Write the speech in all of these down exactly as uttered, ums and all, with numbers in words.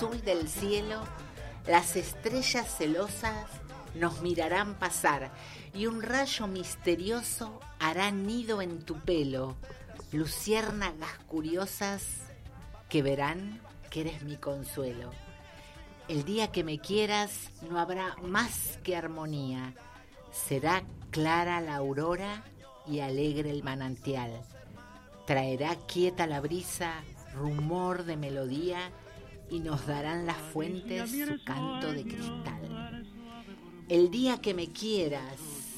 azul del cielo, las estrellas celosas nos mirarán pasar y un rayo misterioso hará nido en tu pelo. Luciérnagas curiosas que verán que eres mi consuelo. El día que me quieras no habrá más que armonía. Será clara la aurora y alegre el manantial. Traerá quieta la brisa, rumor de melodía, y nos darán las fuentes su canto de cristal. El día que me quieras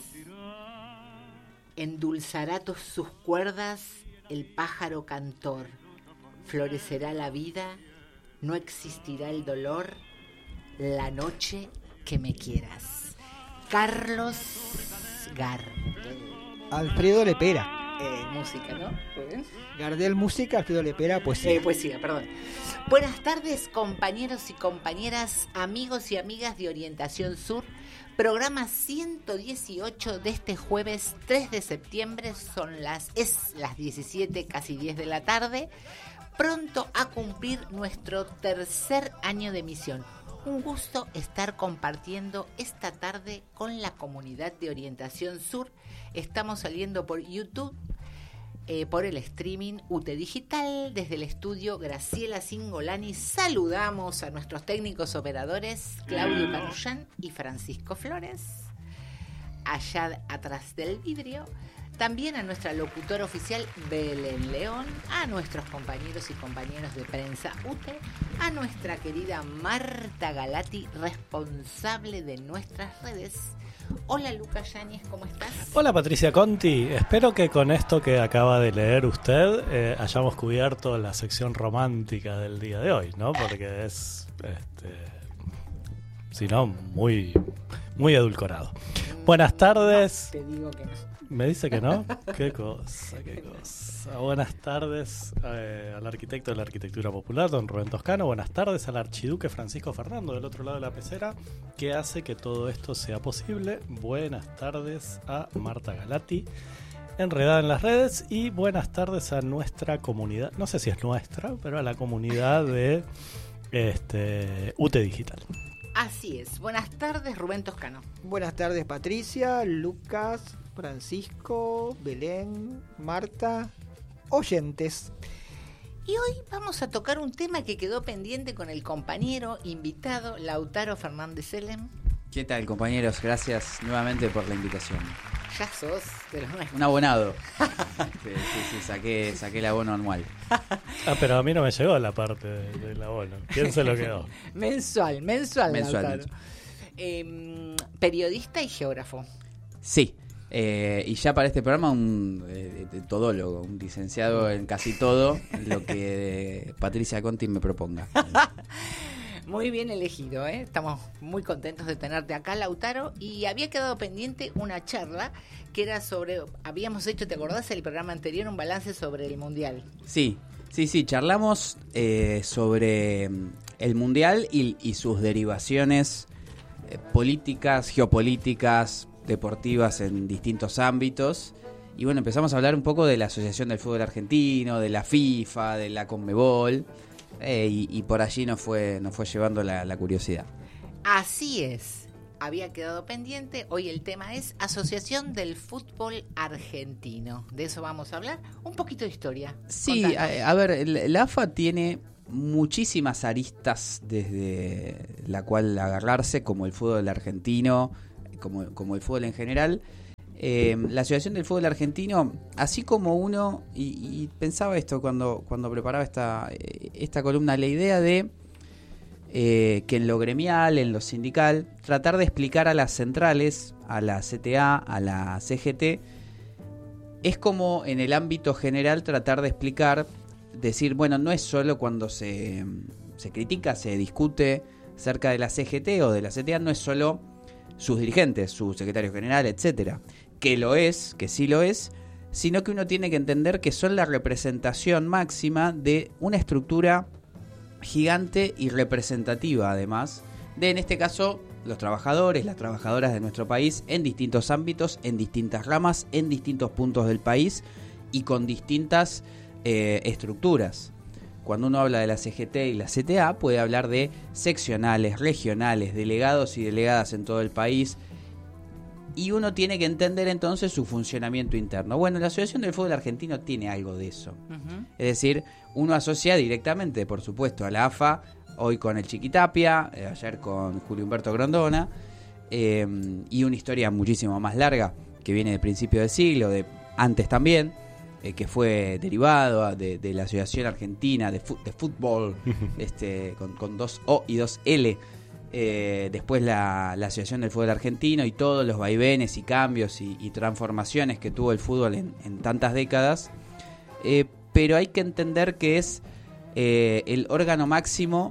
endulzará tus, sus cuerdas el pájaro cantor. Florecerá la vida, no existirá el dolor, la noche que me quieras. Carlos Gardel. Alfredo Lepera. Eh, música, ¿no? Muy bien. Gardel, música, Alfredo Lepera, poesía. Eh, poesía, perdón. Buenas tardes, compañeros y compañeras, amigos y amigas de Orientación Sur. Programa ciento dieciocho de este jueves tres de septiembre. Son las, es las diecisiete, casi diez de la tarde. Pronto a cumplir nuestro tercer año de emisión. Un gusto estar compartiendo esta tarde con la comunidad de Orientación Sur. Estamos saliendo por YouTube, eh, por el streaming U T Digital, desde el estudio Graciela Cingolani. Saludamos a nuestros técnicos operadores, Claudio Canullán y Francisco Flores, allá atrás del vidrio. También a nuestra locutora oficial Belén León, a nuestros compañeros y compañeras de prensa U T E, a nuestra querida Marta Galati, responsable de nuestras redes. Hola Lucas Yáñez, ¿cómo estás? Hola Patricia Conti, espero que con esto que acaba de leer usted eh, hayamos cubierto la sección romántica del día de hoy, ¿no? Porque es, este, si no, muy, muy edulcorado. Buenas tardes. No, te digo que no. ¿Me dice que no? Qué cosa, qué cosa. Buenas tardes eh, al arquitecto de la arquitectura popular, don Rubén Toscano. Buenas tardes al archiduque Francisco Fernando, del otro lado de la pecera, que hace que todo esto sea posible. Buenas tardes a Marta Galati, enredada en las redes. Y buenas tardes a nuestra comunidad, no sé si es nuestra, pero a la comunidad de este, U T Digital. Así es. Buenas tardes, Rubén Toscano. Buenas tardes, Patricia, Lucas, Francisco, Belén, Marta, oyentes. Y hoy vamos a tocar un tema que quedó pendiente con el compañero invitado Lautaro Fernández Elem. ¿Qué tal, compañeros? Gracias nuevamente por la invitación. Ya sos de los nuestros. Un abonado. sí, sí, sí, saqué, saqué el abono anual. Ah, pero a mí no me llegó la parte del abono. ¿Quién se lo quedó? mensual, mensual, Mensual, Lautaro. mensual. Eh, periodista y geógrafo. Sí. Eh, y ya para este programa un eh, todólogo, un licenciado en casi todo lo que Patricia Conti me proponga. Muy bien elegido, ¿eh? Estamos muy contentos de tenerte acá, Lautaro. Y había quedado pendiente una charla que era sobre, habíamos hecho, ¿te acordás el programa anterior? Un balance sobre el Mundial. Sí, sí, sí, charlamos eh, sobre el Mundial y, y sus derivaciones eh, políticas, geopolíticas, deportivas en distintos ámbitos. Y bueno, empezamos a hablar un poco de la Asociación del Fútbol Argentino, de la FIFA, de la Conmebol, eh, y, y por allí nos fue, nos fue llevando la, la curiosidad. Así es, había quedado pendiente. Hoy el tema es Asociación del Fútbol Argentino. De eso vamos a hablar. Un poquito de historia. Sí, a, a ver, la A F A tiene muchísimas aristas desde la cual agarrarse, como el fútbol argentino, Como, como el fútbol en general. Eh, la Asociación del Fútbol Argentino, así como uno, y, y pensaba esto cuando, cuando preparaba esta, esta columna, la idea de eh, que en lo gremial, en lo sindical, tratar de explicar a las centrales, a la C T A, a la C G T, es como en el ámbito general tratar de explicar, decir, bueno, no es solo cuando se, se critica, se discute cerca de la C G T o de la C T A, no es solo sus dirigentes, su secretario general, etcétera, que lo es, que sí lo es, sino que uno tiene que entender que son la representación máxima de una estructura gigante y representativa, además, de, en este caso, los trabajadores, las trabajadoras de nuestro país, en distintos ámbitos, en distintas ramas, en distintos puntos del país y con distintas eh, estructuras. cuando uno habla de la C G T y la C T A, puede hablar de seccionales, regionales, delegados y delegadas en todo el país. Y uno tiene que entender entonces su funcionamiento interno. Bueno, la Asociación del Fútbol Argentino tiene algo de eso. Uh-huh. Es decir, uno asocia directamente, por supuesto, a la A F A, hoy con el Chiquitapia, eh, ayer con Julio Humberto Grondona, eh, y una historia muchísimo más larga que viene del principio del siglo, de antes también, eh, que fue derivado de, de la Asociación Argentina de, fu- de Fútbol, este, con, con dos O y dos L. Eh, después la, la Asociación del Fútbol Argentino y todos los vaivenes y cambios y, y transformaciones que tuvo el fútbol en, en tantas décadas, eh, pero hay que entender que es eh, el órgano máximo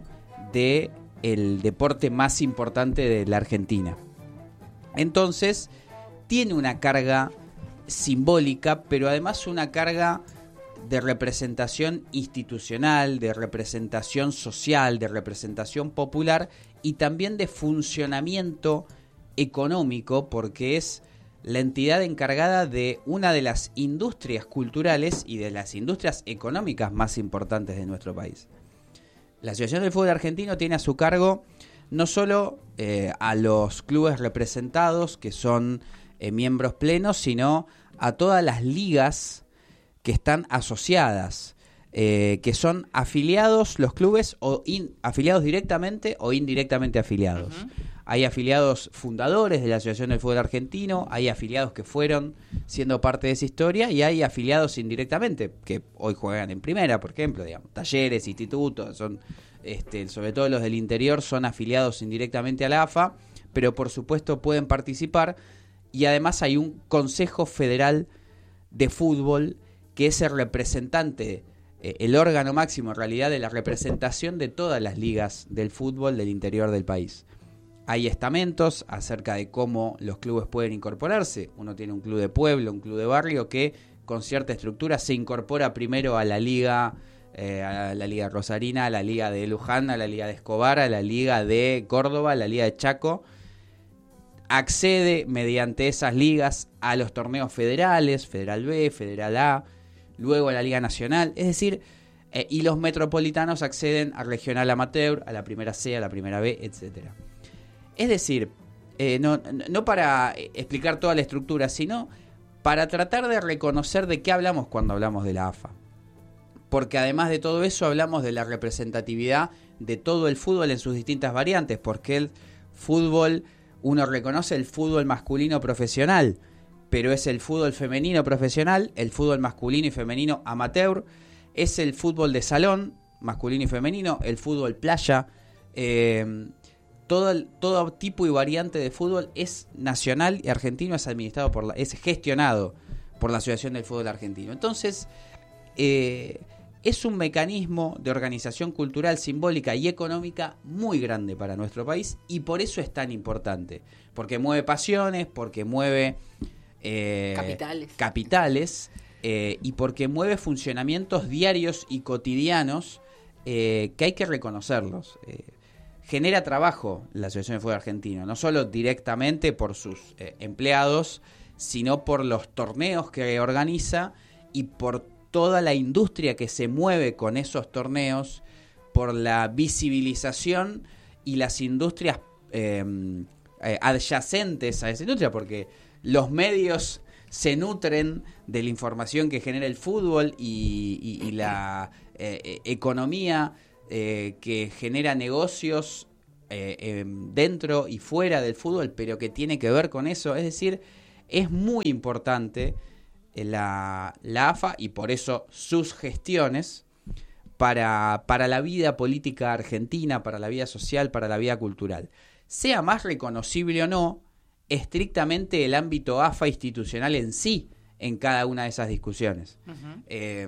del deporte más importante de la Argentina. Entonces tiene una carga simbólica, pero además una carga de representación institucional, de representación social, de representación popular y también de funcionamiento económico, porque es la entidad encargada de una de las industrias culturales y de las industrias económicas más importantes de nuestro país. La Asociación del Fútbol Argentino tiene a su cargo no solo eh, a los clubes representados, que son eh, miembros plenos, sino a todas las ligas que están asociadas, eh, que son afiliados los clubes, o in, afiliados directamente o indirectamente afiliados. Uh-huh. Hay afiliados fundadores de la Asociación del Fútbol Argentino, hay afiliados que fueron siendo parte de esa historia y hay afiliados indirectamente, que hoy juegan en primera, por ejemplo, digamos, talleres, institutos, son, este, sobre todo los del interior, son afiliados indirectamente a la A F A, pero por supuesto pueden participar, y además hay un Consejo Federal de Fútbol que es el representante, eh, el órgano máximo en realidad de la representación de todas las ligas del fútbol del interior del país. Hay estamentos acerca de cómo los clubes pueden incorporarse. Uno tiene un club de pueblo, un club de barrio que con cierta estructura se incorpora primero a la liga, eh, a la liga rosarina, a la liga de Luján, a la liga de Escobar, a la liga de Córdoba, a la liga de Chaco. Accede mediante esas ligas a los torneos federales, Federal B, Federal A, luego a la Liga Nacional, es decir, eh, y los metropolitanos acceden a Regional Amateur, a la Primera C, a la Primera B, etcétera. Es decir, eh, no, no para explicar toda la estructura, sino para tratar de reconocer de qué hablamos cuando hablamos de la A F A. Porque además de todo eso hablamos de la representatividad de todo el fútbol en sus distintas variantes, porque el fútbol, uno reconoce el fútbol masculino profesional, pero es el fútbol femenino profesional, el fútbol masculino y femenino amateur, es el fútbol de salón, masculino y femenino, el fútbol playa, eh, todo, el, todo tipo y variante de fútbol es nacional y argentino, es administrado por la, es gestionado por la Asociación del Fútbol Argentino. Entonces, eh, es un mecanismo de organización cultural, simbólica y económica muy grande para nuestro país, y por eso es tan importante, porque mueve pasiones, porque mueve eh, capitales, capitales eh, y porque mueve funcionamientos diarios y cotidianos eh, que hay que reconocerlos. Eh, genera trabajo la Asociación de Fútbol Argentino, no solo directamente por sus eh, empleados, sino por los torneos que organiza y por toda la industria que se mueve con esos torneos, por la visibilización y las industrias eh, eh, adyacentes a esa industria, porque los medios se nutren de la información que genera el fútbol y, y, y la eh, economía eh, que genera negocios eh, eh, dentro y fuera del fútbol, pero que tiene que ver con eso. Es decir, es muy importante La, la A F A y por eso sus gestiones para, para la vida política argentina, para la vida social, para la vida cultural. Sea más reconocible o no, estrictamente el ámbito A F A institucional en sí en cada una de esas discusiones. Uh-huh. Eh,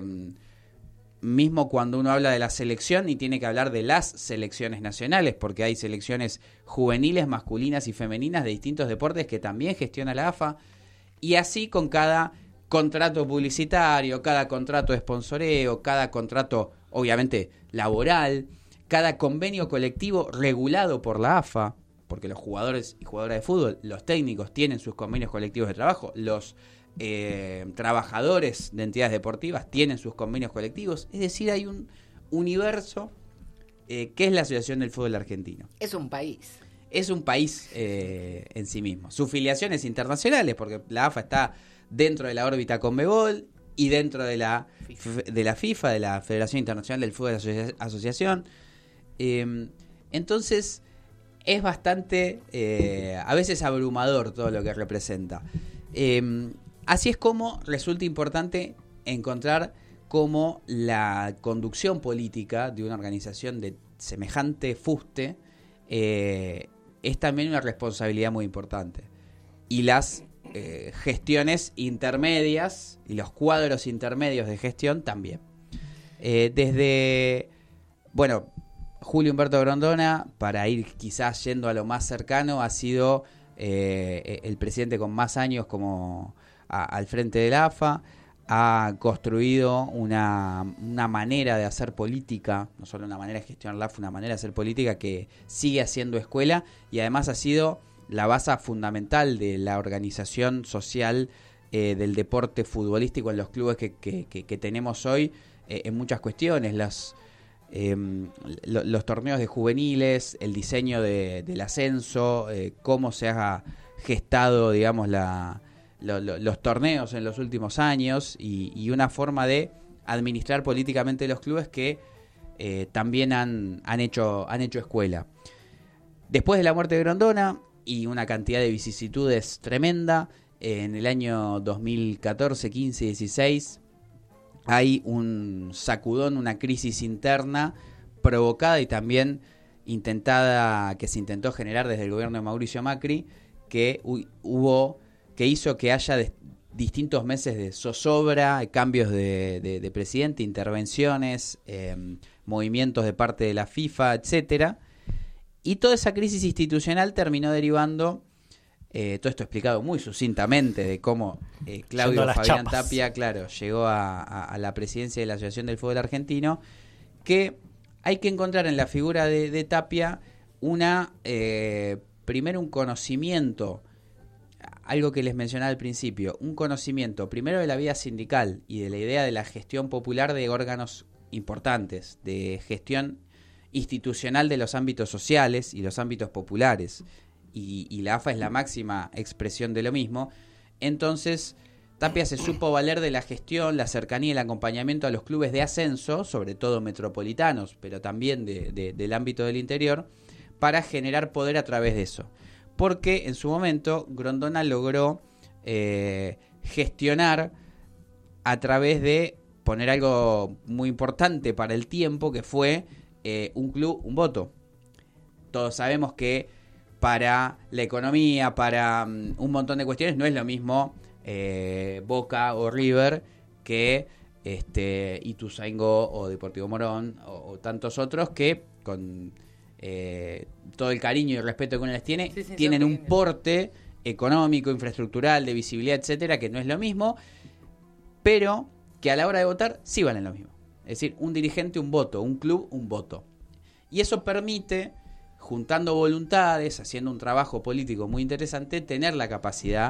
mismo cuando uno habla de la selección y tiene que hablar de las selecciones nacionales, porque hay selecciones juveniles, masculinas y femeninas de distintos deportes que también gestiona la A F A, y así con cada contrato publicitario, cada contrato de sponsoreo, cada contrato obviamente laboral, cada convenio colectivo regulado por la A F A, porque los jugadores y jugadoras de fútbol, los técnicos tienen sus convenios colectivos de trabajo, los eh, trabajadores de entidades deportivas tienen sus convenios colectivos, es decir, hay un, universo eh, que es la Asociación del Fútbol Argentino. Es un país. Es un país eh, en sí mismo. Sus filiaciones internacionales, porque la A F A está dentro de la órbita Conmebol y dentro de la FIFA, de la FIFA, de la Federación Internacional del Fútbol Asoci- Asociación. Eh, entonces, es bastante, eh, a veces abrumador todo lo que representa. Eh, así es como resulta importante encontrar cómo la conducción política de una organización de semejante fuste eh, es también una responsabilidad muy importante. Y las eh, gestiones intermedias y los cuadros intermedios de gestión también. Eh, desde, bueno, Julio Humberto Grondona, para ir quizás yendo a lo más cercano, ha sido eh, el presidente con más años como a, al frente de la A F A. Ha construido una, una manera de hacer política, no solo una manera de gestionar la A F A, una manera de hacer política que sigue haciendo escuela, y además ha sido la base fundamental de la organización social eh, del deporte futbolístico en los clubes que, que, que, que tenemos hoy eh, en muchas cuestiones. Las, eh, lo, los torneos de juveniles, el diseño de, del ascenso, eh, cómo se ha gestado, digamos, la... Lo, lo, los torneos en los últimos años y, y una forma de administrar políticamente los clubes que eh, también han, han, hecho, han hecho escuela. Después de la muerte de Grondona y una cantidad de vicisitudes tremenda, eh, en el año dos mil catorce, quince, dieciséis hay un sacudón, una crisis interna provocada y también intentada, que se intentó generar desde el gobierno de Mauricio Macri, que hu- hubo... que hizo que haya de, distintos meses de zozobra, cambios de, de, de presidente, intervenciones, eh, movimientos de parte de la FIFA, etcétera. Y toda esa crisis institucional terminó derivando, eh, todo esto explicado muy sucintamente, de cómo eh, Claudio Fabián chapas. Tapia, claro, llegó a, a, a la presidencia de la Asociación del Fútbol Argentino, que hay que encontrar en la figura de, de Tapia una, eh, primero un conocimiento, algo que les mencionaba al principio, un conocimiento primero de la vida sindical y de la idea de la gestión popular de órganos importantes, de gestión institucional de los ámbitos sociales y los ámbitos populares, y, y la A F A es la máxima expresión de lo mismo. Entonces Tapia se supo valer de la gestión, la cercanía y el acompañamiento a los clubes de ascenso, sobre todo metropolitanos, pero también de, de, del ámbito del interior, para generar poder a través de eso. Porque en su momento Grondona logró eh, gestionar a través de poner algo muy importante para el tiempo, que fue eh, un club, un voto. Todos sabemos que para la economía, para um, un montón de cuestiones, no es lo mismo eh, Boca o River que este, Ituzaingó o Deportivo Morón o, o tantos otros que con... Eh, todo el cariño y el respeto que uno les tiene, sí, sí, tienen un porte económico, infraestructural, de visibilidad, etcétera, que no es lo mismo, pero que a la hora de votar sí valen lo mismo. Es decir, un dirigente, un voto, un club, un voto. Y eso permite, juntando voluntades, haciendo un trabajo político muy interesante, tener la capacidad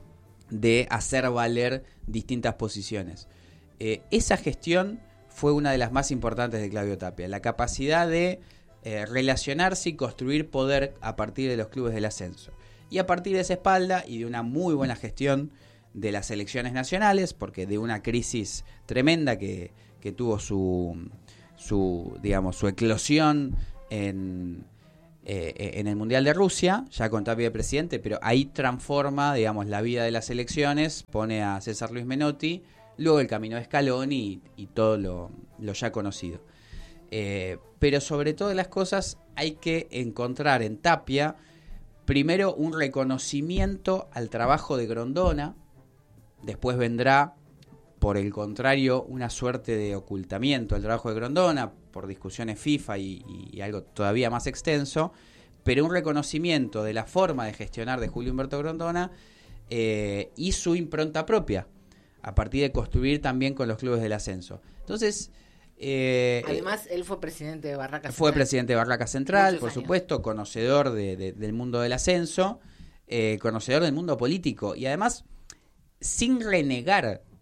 de hacer valer distintas posiciones. Eh, esa gestión fue una de las más importantes de Claudio Tapia, la capacidad de Eh, relacionarse y construir poder a partir de los clubes del ascenso. Y a partir de esa espalda y de una muy buena gestión de las elecciones nacionales, porque de una crisis tremenda que, que tuvo su, su, digamos, su eclosión en, eh, en el Mundial de Rusia, ya con Tapia de presidente, pero ahí transforma, digamos, la vida de las elecciones, pone a César Luis Menotti, luego el camino de Scaloni y, y todo lo, lo ya conocido. Eh, pero sobre todas las cosas hay que encontrar en Tapia primero un reconocimiento al trabajo de Grondona, después vendrá por el contrario una suerte de ocultamiento al trabajo de Grondona por discusiones FIFA y, y, y algo todavía más extenso, pero un reconocimiento de la forma de gestionar de Julio Humberto Grondona eh, y su impronta propia a partir de construir también con los clubes del ascenso. Entonces Eh, Además, él fue presidente de Barraca Central. Fue presidente de Barraca Central, Muchos por años. supuesto, conocedor de, de, del mundo del ascenso, eh, conocedor del mundo político y además sin renegar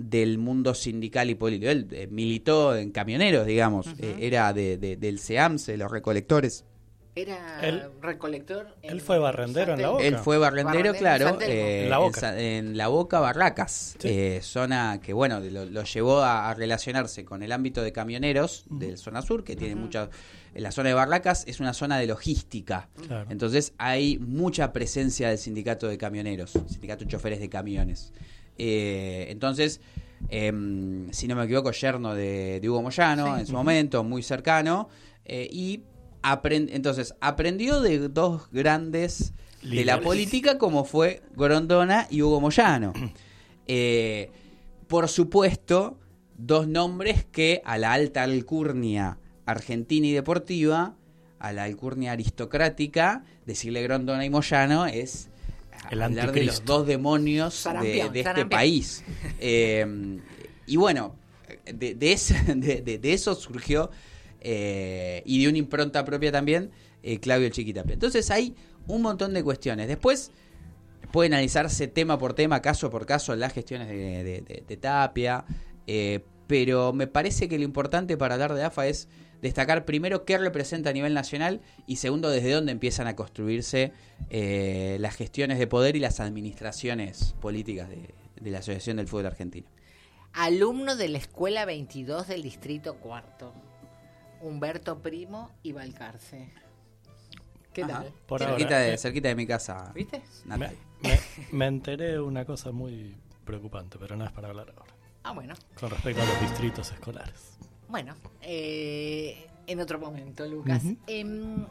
del mundo sindical y político. Él eh, militó en camioneros, digamos, uh-huh. eh, era de, de, del SEAMSE, los recolectores. Era él, recolector. En él fue barrendero en La Boca. Él fue barrendero, barrendero claro, en, eh, en La Boca. En, en La Boca, Barracas, sí. eh, zona que, bueno, lo, lo llevó a, a relacionarse con el ámbito de camioneros uh-huh. del zona sur, que uh-huh. tiene mucha... La zona de Barracas es una zona de logística, claro. Entonces hay mucha presencia del sindicato de camioneros, sindicato de choferes de camiones. Eh, entonces, eh, si no me equivoco, yerno de, de Hugo Moyano, sí. en su uh-huh. momento, muy cercano, eh, y aprend- entonces aprendió de dos grandes Liberales. de la política como fue Grondona y Hugo Moyano. Eh, por supuesto, dos nombres que a la alta alcurnia argentina y deportiva, a la alcurnia aristocrática, decirle Grondona y Moyano es el hablar anticristo. De los dos demonios Sarampión, de, de este Sarampión. país. Eh, y bueno, de, de, ese, de, de, de eso surgió, eh, y de una impronta propia también, eh, Claudio el Chiquitapia. Entonces hay un montón de cuestiones. Después puede analizarse tema por tema, caso por caso, las gestiones de, de, de, de Tapia, eh, pero me parece que lo importante para hablar de A F A es destacar primero qué representa a nivel nacional y segundo desde dónde empiezan a construirse eh, las gestiones de poder y las administraciones políticas de, de la Asociación del Fútbol Argentino. Alumno de la Escuela veintidós del Distrito Cuarto, Humberto Primo y Balcarce. ¿Qué Ajá. tal? Por cerquita, ahora, de, cerquita de mi casa. ¿Viste? Me, me, me enteré de una cosa muy preocupante, pero no es para hablar ahora. Ah, bueno. Con respecto a los distritos escolares. Bueno, eh, en otro momento, Lucas. Uh-huh. Eh,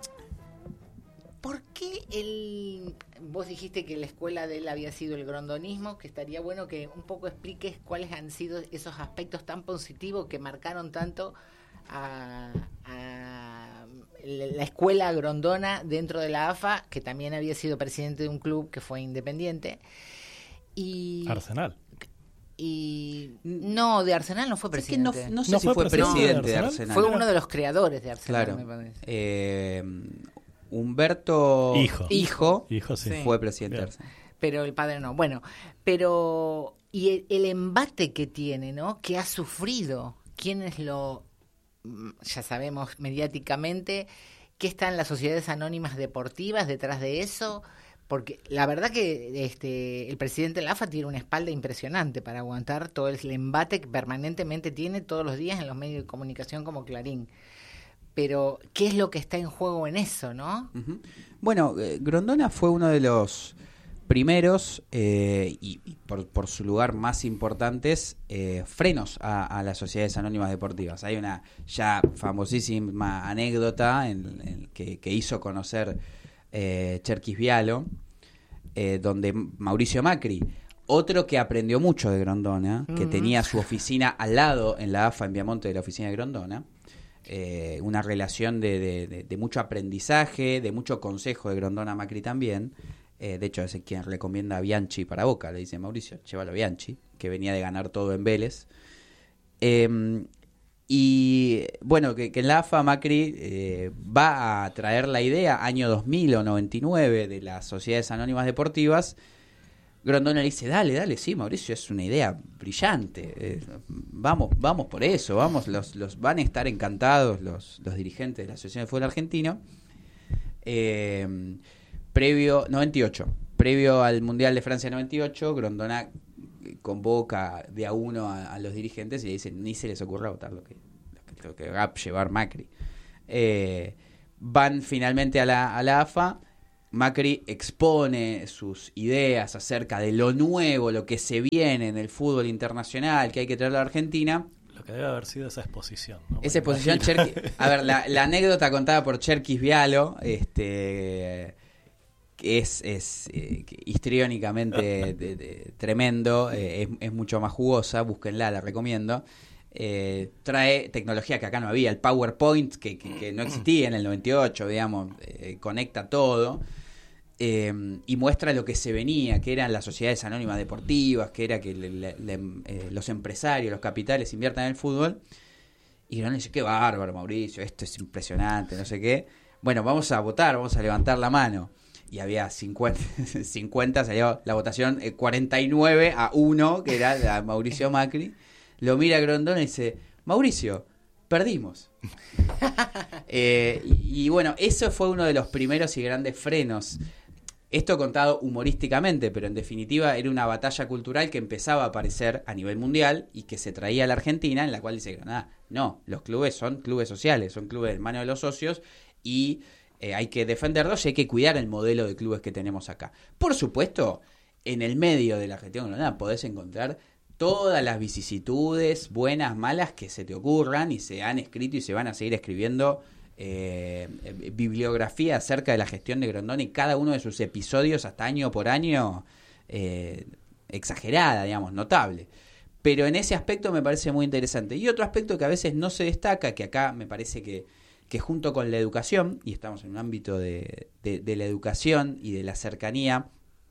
¿Por qué el... Vos dijiste que la escuela de él había sido el grondonismo, que estaría bueno que un poco expliques cuáles han sido esos aspectos tan positivos que marcaron tanto a, a la escuela grondona dentro de la A F A, que también había sido presidente de un club que fue independiente. Y Arsenal. Y no, de Arsenal no fue presidente. Es que no, no sé ¿No si fue, fue presidente de Arsenal? de Arsenal. Fue uno de los creadores de Arsenal, claro. me parece. Eh, Humberto Hijo, hijo, hijo sí. fue presidente Bien. de Arsenal. Pero el padre no. Bueno, pero... Y el, el embate que tiene, ¿no? Que ha sufrido. ¿Quiénes lo... Ya sabemos mediáticamente que están las sociedades anónimas deportivas detrás de eso... Porque la verdad que este el presidente de la A F A tiene una espalda impresionante para aguantar todo el embate que permanentemente tiene todos los días en los medios de comunicación como Clarín. Pero, ¿qué es lo que está en juego en eso, no? Uh-huh. Bueno, eh, Grondona fue uno de los primeros, eh, y, y por, por su lugar más importantes, eh, frenos a, a las sociedades anónimas deportivas. Hay una ya famosísima anécdota en, en que, que hizo conocer... Eh, Cherkis Vialo, eh, donde Mauricio Macri, otro que aprendió mucho de Grondona, mm. que tenía su oficina al lado en la A F A en Viamonte de la oficina de Grondona, eh, una relación de, de, de, de mucho aprendizaje, de mucho consejo de Grondona a Macri también. Eh, de hecho, es quien recomienda a Bianchi para Boca, le dice Mauricio, llévalo a Bianchi, que venía de ganar todo en Vélez. Eh, Y bueno, que, que en la A F A Macri eh, va a traer la idea, año dos mil o noventa y nueve, de las sociedades anónimas deportivas. Grondona le dice, dale, dale, sí, Mauricio, es una idea brillante. Eh, vamos vamos por eso, vamos los los van a estar encantados los, los dirigentes de la Asociación de Fútbol Argentino. Eh, previo, noventa y ocho, previo al Mundial de Francia noventa y ocho, Grondona convoca de a uno a, a los dirigentes y le dicen ni se les ocurra votar lo que, lo que, lo que va a llevar Macri. Eh, van finalmente a la, a la A F A. Macri expone sus ideas acerca de lo nuevo, lo que se viene en el fútbol internacional, que hay que traer a la Argentina. Lo que debe haber sido esa exposición, ¿no? Esa exposición, Cherki, a ver, la, la anécdota contada por Cherkis Vialo, este... es, es eh, histriónicamente de, de, tremendo, eh, es, es mucho más jugosa, búsquenla, la recomiendo. Eh, trae tecnología que acá no había, el PowerPoint que, que, que no existía en el noventa y ocho, digamos, eh, conecta todo, eh, y muestra lo que se venía, que eran las sociedades anónimas deportivas, que era que le, le, le, eh, los empresarios, los capitales inviertan en el fútbol. Y no dice, qué bárbaro, Mauricio, esto es impresionante, no sé qué. Bueno, vamos a votar, vamos a levantar la mano. y había cincuenta, cincuenta, salió la votación eh, cuarenta y nueve a uno, que era la Mauricio Macri. Lo mira a Grondona y dice, Mauricio, perdimos. eh, y, y bueno, eso fue uno de los primeros y grandes frenos. Esto contado humorísticamente, pero en definitiva era una batalla cultural que empezaba a aparecer a nivel mundial y que se traía a la Argentina, en la cual dice, ah, no, los clubes son clubes sociales, son clubes en manos de los socios y eh, hay que defenderlos y hay que cuidar el modelo de clubes que tenemos acá. Por supuesto, en el medio de la gestión colonial podés encontrar todas las vicisitudes, buenas, malas, que se te ocurran y se han escrito y se van a seguir escribiendo eh, bibliografía acerca de la gestión de Grondona y cada uno de sus episodios hasta año por año eh, exagerada, digamos, notable. Pero en ese aspecto me parece muy interesante. Y otro aspecto que a veces no se destaca, que acá me parece que, que junto con la educación, y estamos en un ámbito de, de, de la educación y de la cercanía,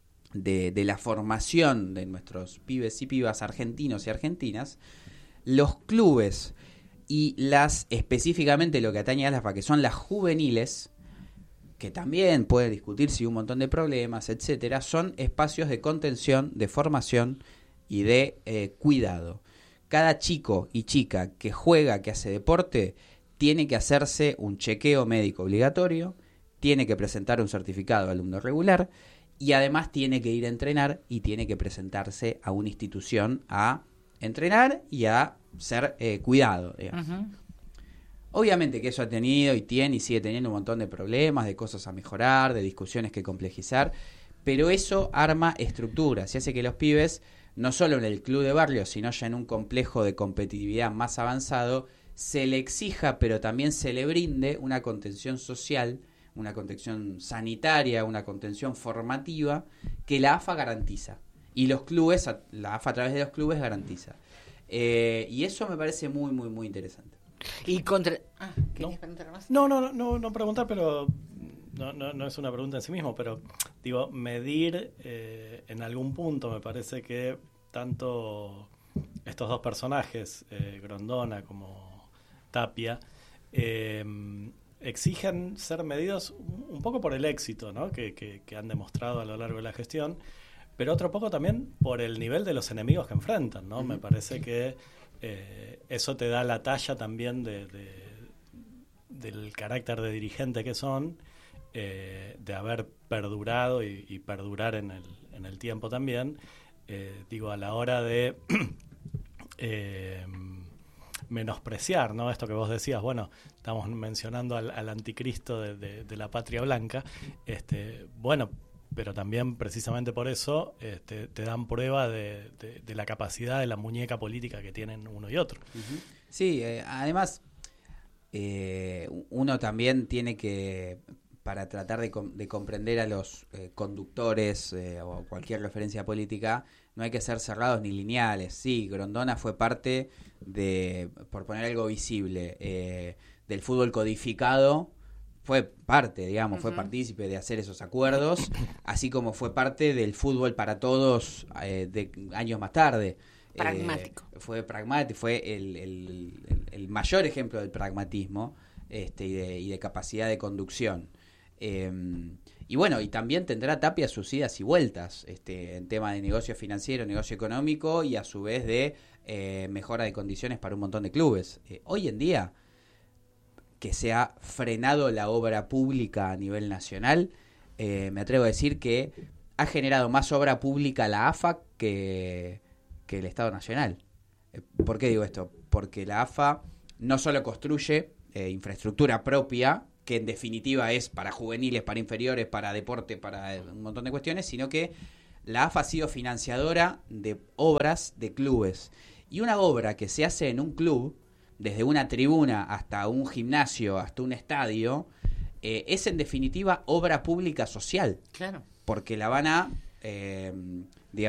De, de la formación de nuestros pibes y pibas argentinos y argentinas, los clubes y las, específicamente lo que atañe a las que son las juveniles, que también puede discutirse un montón de problemas, etcétera, son espacios de contención, de formación y de eh, cuidado. Cada chico y chica que juega, que hace deporte, tiene que hacerse un chequeo médico obligatorio, tiene que presentar un certificado de alumno regular, y además tiene que ir a entrenar y tiene que presentarse a una institución a entrenar y a ser eh, cuidado. Uh-huh. Obviamente que eso ha tenido y tiene y sigue teniendo un montón de problemas, de cosas a mejorar, de discusiones que complejizar, pero eso arma estructuras y hace que los pibes, no solo en el club de barrio, sino ya en un complejo de competitividad más avanzado, se le exija, pero también se le brinde una contención social, una contención sanitaria, una contención formativa que la A F A garantiza. Y los clubes, la A F A a través de los clubes garantiza. Eh, y eso me parece muy, muy, muy interesante. Y contra... Ah, ¿querías no. preguntar más? No, no, no, no preguntar, pero no, no, no es una pregunta en sí mismo, pero digo, medir eh, en algún punto me parece que tanto estos dos personajes, eh, Grondona como Tapia, eh, exigen ser medidos un poco por el éxito, ¿no? que, que, que han demostrado a lo largo de la gestión, pero otro poco también por el nivel de los enemigos que enfrentan, ¿no? Uh-huh. Me parece que eh, eso te da la talla también de, de, del carácter de dirigente que son, eh, de haber perdurado y, y perdurar en el, en el tiempo también, eh, digo, a la hora de eh, menospreciar, ¿no? Esto que vos decías, bueno, estamos mencionando al, al anticristo de, de, de la patria blanca, este, bueno, pero también precisamente por eso este, te dan prueba de, de, de la capacidad de la muñeca política que tienen uno y otro. Uh-huh. Sí, eh, además eh, uno también tiene que, para tratar de, com- de comprender a los eh, conductores eh, o cualquier referencia política, no hay que ser cerrados ni lineales. Sí, Grondona fue parte de, por poner algo visible, eh, del fútbol codificado, fue parte, digamos, uh-huh. fue partícipe de hacer esos acuerdos, así como fue parte del fútbol para todos eh, de años más tarde. Pragmático. Eh, fue pragmático, fue el, el, el, el mayor ejemplo del pragmatismo este, y, de, y de capacidad de conducción. Eh, y bueno, y también tendrá Tapia sus idas y vueltas este, en tema de negocio financiero, negocio económico y a su vez de eh, mejora de condiciones para un montón de clubes. Eh, hoy en día, que se ha frenado la obra pública a nivel nacional, eh, me atrevo a decir que ha generado más obra pública la A F A que, que el Estado Nacional. Eh, ¿Por qué digo esto? Porque la A F A no solo construye eh, infraestructura propia, que en definitiva es para juveniles, para inferiores, para deporte, para eh, un montón de cuestiones, sino que la A F A ha sido financiadora de obras de clubes. Y una obra que se hace en un club, desde una tribuna hasta un gimnasio, hasta un estadio, eh, es en definitiva obra pública social. Claro. Porque la van a, eh,